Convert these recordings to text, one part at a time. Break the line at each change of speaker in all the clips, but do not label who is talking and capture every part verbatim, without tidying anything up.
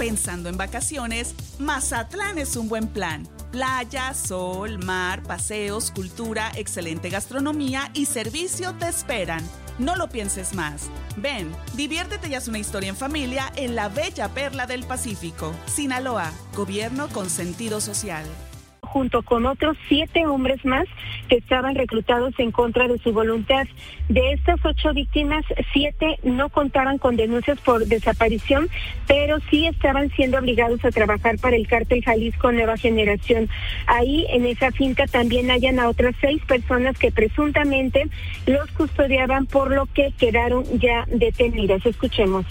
Pensando en vacaciones, Mazatlán es un buen plan. Playa, sol, mar, paseos, cultura, excelente gastronomía y servicio te esperan. No lo pienses más. Ven, diviértete y haz una historia en familia en la bella perla del Pacífico. Sinaloa, gobierno con sentido social.
Junto con otros siete hombres más que estaban reclutados en contra de su voluntad. De estas ocho víctimas, siete no contaban con denuncias por desaparición, pero sí estaban siendo obligados a trabajar para el cártel Jalisco Nueva Generación. Ahí, en esa finca, también hayan a otras seis personas que presuntamente los custodiaban, por lo que quedaron ya detenidas. Escuchemos.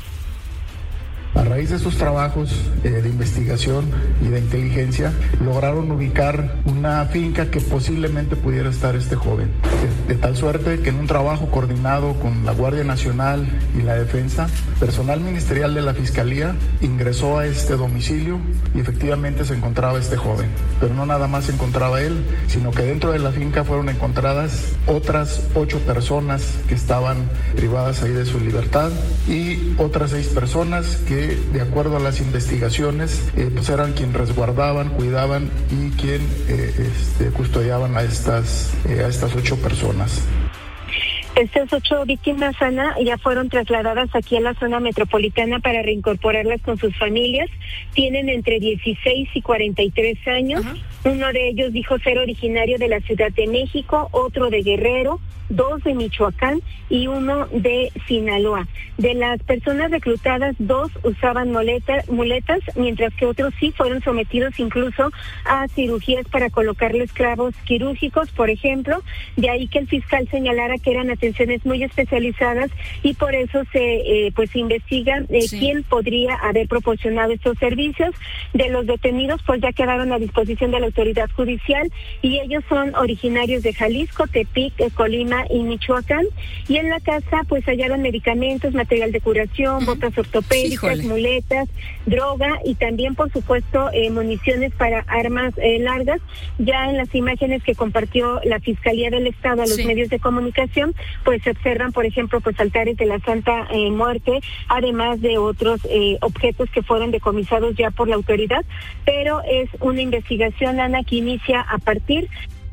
A raíz de estos trabajos eh, de investigación y de inteligencia, lograron ubicar una finca que posiblemente pudiera estar este joven. De, de tal suerte que en un trabajo coordinado con la Guardia Nacional y la Defensa, personal ministerial de la Fiscalía ingresó a este domicilio y efectivamente se encontraba este joven. Pero no nada más se encontraba él, sino que dentro de la finca fueron encontradas otras ocho personas que estaban privadas ahí de su libertad y otras seis personas que, de acuerdo a las investigaciones, eh, pues eran quien resguardaban, cuidaban y quien eh, este, custodiaban a estas, eh, a estas ocho personas.
Estas ocho víctimas, Ana, ya fueron trasladadas aquí a la zona metropolitana para reincorporarlas con sus familias. Tienen entre dieciséis y cuarenta y tres años. Uh-huh. Uno de ellos dijo ser originario de la Ciudad de México, otro de Guerrero, dos de Michoacán y uno de Sinaloa. De las personas reclutadas, dos usaban muleta, muletas, mientras que otros sí fueron sometidos incluso a cirugías para colocarles clavos quirúrgicos, por ejemplo. De ahí que el fiscal señalara que eran atenciones muy especializadas y por eso se eh, pues investiga eh, sí. quién podría haber proporcionado estos servicios. De los detenidos, pues ya quedaron a disposición de la autoridad judicial y ellos son originarios de Jalisco, Tepic, eh, Colima y Michoacán. Y en la casa pues hallaron medicamentos, material de curación, botas ortopédicas, Híjole. muletas, droga y también por supuesto eh, municiones para armas eh, largas. Ya en las imágenes que compartió la Fiscalía del Estado a los sí. medios de comunicación, pues se observan, por ejemplo, pues altares de la Santa eh, Muerte, además de otros eh, objetos que fueron decomisados ya por la autoridad, pero es una investigación, Ana, que inicia a partir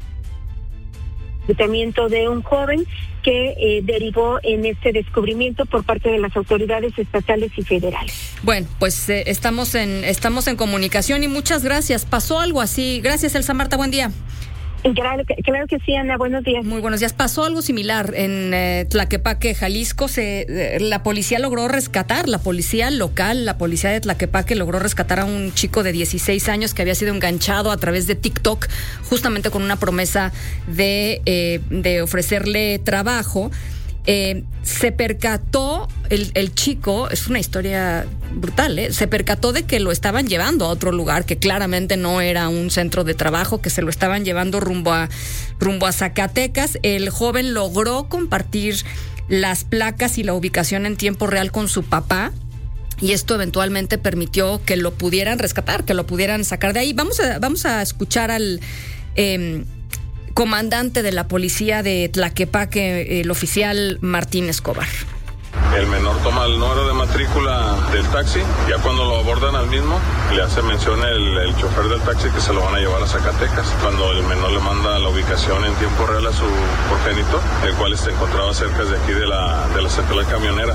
de un joven que eh, derivó en este descubrimiento por parte de las autoridades estatales y federales.
Bueno, pues eh, estamos en estamos en comunicación y muchas gracias. Pasó algo así. Gracias, Elsa Marta. Buen día.
Claro que, claro que sí, Ana, buenos días.
Muy buenos días. Pasó algo similar en eh, Tlaquepaque, Jalisco. Se, eh, la policía logró rescatar, la policía local, la policía de Tlaquepaque logró rescatar a un chico de dieciséis años que había sido enganchado a través de TikTok, justamente con una promesa de, eh, de ofrecerle trabajo. Eh, se percató, el, el chico, es una historia brutal, ¿eh? Se percató de que lo estaban llevando a otro lugar, que claramente no era un centro de trabajo, que se lo estaban llevando rumbo a, rumbo a Zacatecas. El joven logró compartir las placas y la ubicación en tiempo real con su papá, y esto eventualmente permitió que lo pudieran rescatar, que lo pudieran sacar de ahí. Vamos a, vamos a escuchar al Eh, comandante de la policía de Tlaquepaque, el oficial Martín Escobar.
El menor toma el número de matrícula del taxi, ya cuando lo abordan al mismo, le hace mención el, el chofer del taxi que se lo van a llevar a Zacatecas. Cuando el menor le manda la ubicación en tiempo real a su progenitor, el cual se encontraba cerca de aquí de la, de la central camionera.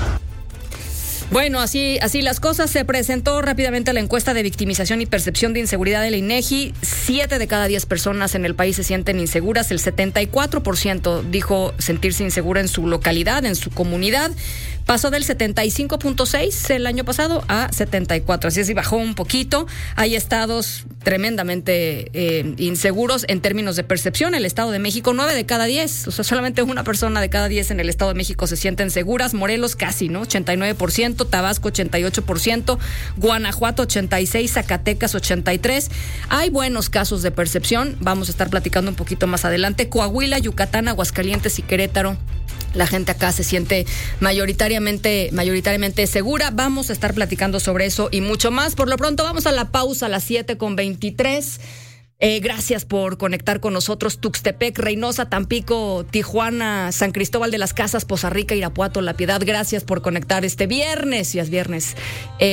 Bueno, así así las cosas. Se presentó rápidamente la encuesta de victimización y percepción de inseguridad de la INEGI. Siete de cada diez personas en el país se sienten inseguras. El setenta y cuatro por ciento dijo sentirse insegura en su localidad, en su comunidad. Pasó del setenta y cinco punto seis el año pasado a setenta y cuatro. Así es, y bajó un poquito. Hay estados tremendamente eh, inseguros en términos de percepción. El Estado de México, nueve de cada diez. O sea, solamente una persona de cada diez en el Estado de México se sienten seguras. Morelos casi, ¿no? ochenta y nueve por ciento. Tabasco ochenta y ocho por ciento. Guanajuato ochenta y seis por ciento. Zacatecas ochenta y tres por ciento. Hay buenos casos de percepción. Vamos a estar platicando un poquito más adelante. Coahuila, Yucatán, Aguascalientes y Querétaro. La gente acá se siente mayoritariamente, mayoritariamente segura. Vamos a estar platicando sobre eso y mucho más. Por lo pronto, vamos a la pausa a las siete con veintitrés. Eh, gracias por conectar con nosotros. Tuxtepec, Reynosa, Tampico, Tijuana, San Cristóbal de las Casas, Poza Rica, Irapuato, La Piedad. Gracias por conectar este viernes. Ya es viernes. Eh,